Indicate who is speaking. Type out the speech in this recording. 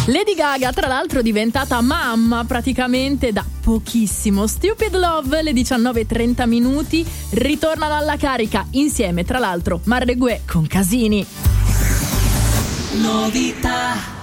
Speaker 1: Lady Gaga, tra l'altro, diventata mamma praticamente da pochissimo. Stupid Love, le 19:30, ritornano alla carica insieme, tra l'altro, Marregue con Casini.
Speaker 2: Novità.